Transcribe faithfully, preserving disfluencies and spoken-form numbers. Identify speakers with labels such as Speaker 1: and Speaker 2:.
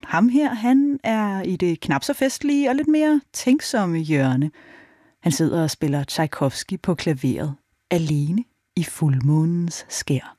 Speaker 1: ham her, han er i det knap så festlige og lidt mere tænksomme hjørne. Han sidder og spiller Tchaikovsky på klaveret, alene i fuldmånens skær.